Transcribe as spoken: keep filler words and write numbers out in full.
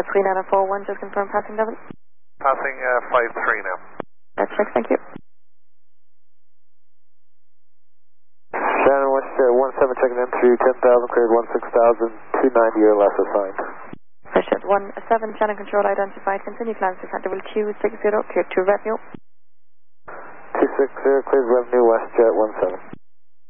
Jet three nine four one, just confirm passing level. Passing uh, five three now. That's check, thank you. Shannon WestJet one seven checking in through ten thousand, cleared one six thousand, two ninety or less assigned. WestJet one seven, Shannon control identified, continue climb to Santa Will two six zero, clear to revenue. two six zero, cleared revenue, WestJet one seven.